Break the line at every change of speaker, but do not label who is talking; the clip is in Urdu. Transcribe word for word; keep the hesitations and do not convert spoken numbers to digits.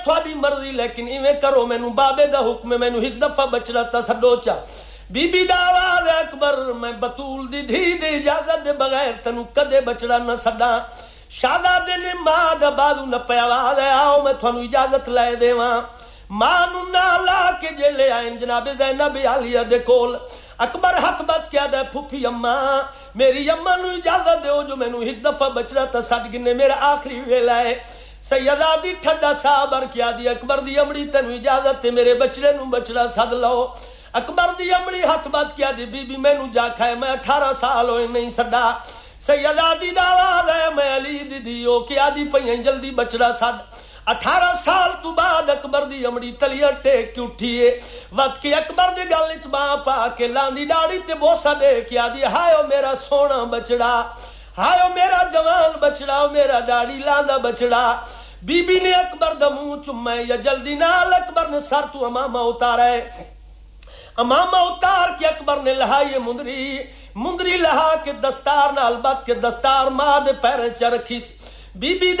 تھوڑی مرضی لیکن ایویں کرو مینوں بابے دا حکم ہے مینوں ایک دفعہ بچڑا تا سڈو چا بی بی دا آواز اکبر میں بطول دی دھی دی اجازت دے بغیر تینوں کدے بچڑا نہ سڈاں شہزادے نے ماں دا بازو نہ پیا آواز ہے آؤ میں تھانوں اجازت لے دیواں ماں نوں نال لا کے جلے آئے جناب زینب عالیہ دے کول اکبر حق بات کیا دے پھوپھی اماں میری اماں نوں اجازت دیو جو مینوں ایک دفعہ بچڑا تا سڈ گنے میرا آخری ویلا ہے سیدہ دی ٹھڈا صابر کیا دی اکبر دی امڑی تینوں اجازت تے میرے بچڑے نوں بچڑا سد لو اکبر دی امڑی ہاتھ بات کیا دی بی بی مینوں جا کھائے میں اٹھارہ سال ہوئے نہیں سڈا سیدہ دی دعویٰ ہے میں علی دی دیو کیا دی پئیں جلدی بچڑا سد اٹھارہ سال تو بعد اکبر دی امڑی تلیاں ٹیک کے اٹھیے وقت کے اکبر دی گل وچ باں پا کے لاندی ڈاڑی تے بوسا دے کیا دی ہائے میرا سونا بچڑا ہائے میرا جوان بچڑا میرا ڈاڑی لاندا بچڑا بی بی نے اکبر دا منہ چومے یا جلدی نال اکبر نے سر تو امامہ اتارا ہے امامہ اتار کے اکبر نے لہائی مندری مندری لہا کے دستار نال بات کے دستار ماں دے پیریں چ رکھی بی بی